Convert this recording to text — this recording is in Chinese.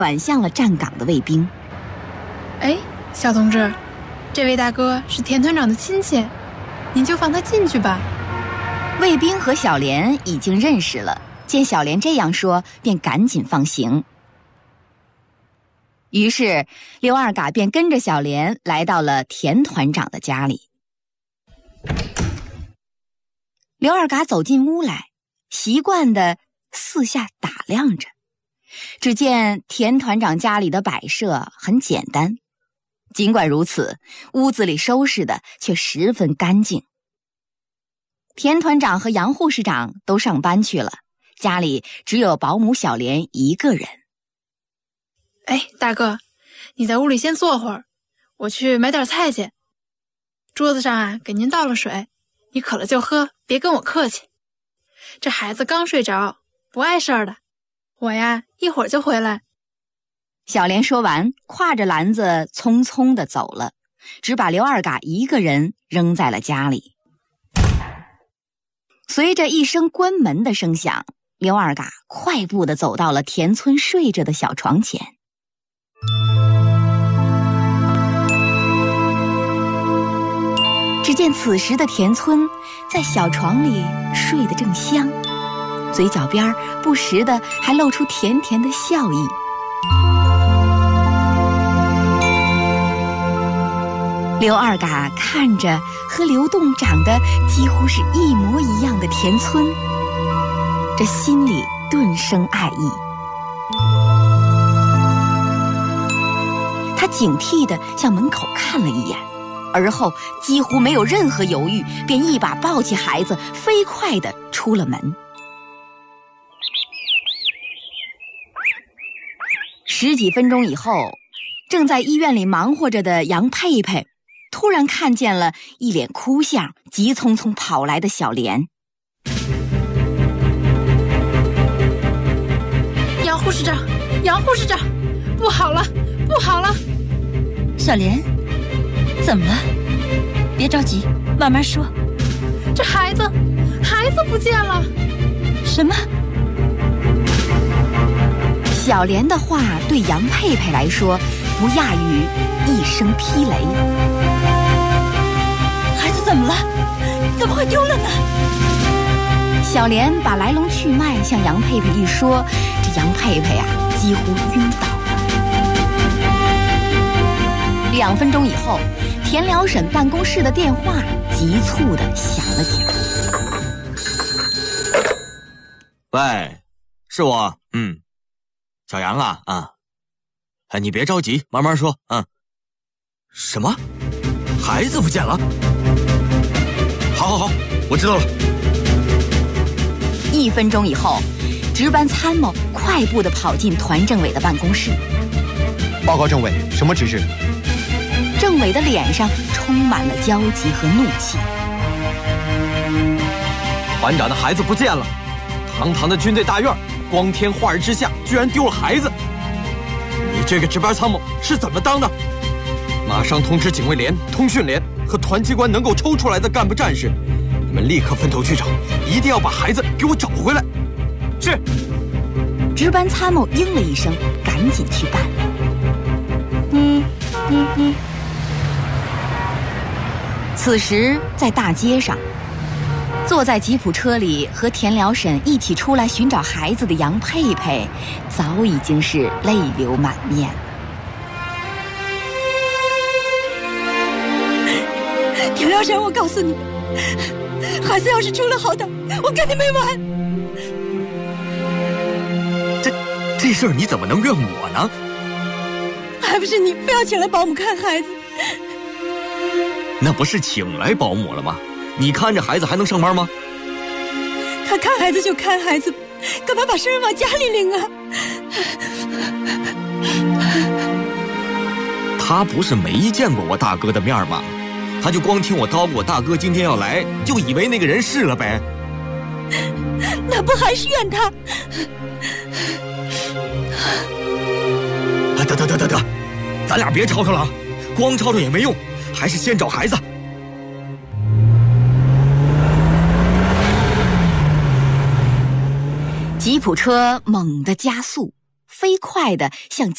转向了站岗的卫兵。 哎，小同志，这位大哥是田团长的亲戚，您就放他进去吧。 卫兵和小莲已经认识了，见小莲这样说，便赶紧放行。于是刘二嘎便跟着小莲来到了田团长的家里。刘二嘎走进屋来，习惯地四下打量着。只见田团长家里的摆设很简单，尽管如此，屋子里收拾的却十分干净。田团长和杨护士长都上班去了，家里只有保姆小莲一个人。 哎，大哥，你在屋里先坐会儿，我去买点菜去。桌子上啊，给您倒了水，你渴了就喝，别跟我客气。这孩子刚睡着，不碍事儿的，我呀一会儿就回来。 小莲说完，挎着篮子匆匆地走了，只把刘二嘎一个人扔在了家里。随着一声关门的声响，刘二嘎快步地走到了田村睡着的小床前。只见此时的田村在小床里睡得正香，嘴角边不时的还露出甜甜的笑意。刘二嘎看着和刘栋长得几乎是一模一样的田村，这心里顿生爱意。他警惕地向门口看了一眼，而后几乎没有任何犹豫，便一把抱起孩子，飞快地出了门。十几分钟以后，正在医院里忙活着的杨佩佩突然看见了一脸哭相、急匆匆跑来的小莲。 杨护士长，杨护士长，不好了，不好了！ 小莲，怎么了？别着急，慢慢说。 这孩子不见了！ 什么？ 小莲的话对杨佩佩来说不亚于一声劈雷。 孩子怎么了？怎么会丢了呢？ 小莲把来龙去脉向杨佩佩一说，这杨佩佩几乎晕倒了。2分钟以后，田辽沈办公室的电话急促地响了起来。 喂，是我，小杨啊，你别着急，慢慢说，什么？孩子不见了？好，我知道了。 1分钟以后，值班参谋快步地跑进团政委的办公室。 报告政委，什么指示？ 政委的脸上充满了焦急和怒气。 团长的孩子不见了，堂堂的军队大院，光天化日之下居然丢了孩子，你这个值班参谋是怎么当的？马上通知警卫连、通讯连和团机关能够抽出来的干部战士，你们立刻分头去找，一定要把孩子给我找回来。是。 值班参谋应了一声，赶紧去办。此时在大街上，坐在吉普车里和田辽沈一起出来寻找孩子的杨佩佩早已经是泪流满面。 田辽沈，我告诉你，孩子要是出了好歹，我跟你没完。 这事儿你怎么能怨我呢？ 还不是你非要请来保姆看孩子。 那不是请来保姆了吗？你看着孩子还能上班吗？ 他看孩子就看孩子，干嘛把事儿往家里领啊？ 他不是没见过我大哥的面吗？他就光听我叨咕我大哥今天要来，就以为那个人是了呗。 那不还是怨他？ 得，咱俩别吵吵了，光吵吵也没用，还是先找孩子。 吉普车猛地加速，飞快地向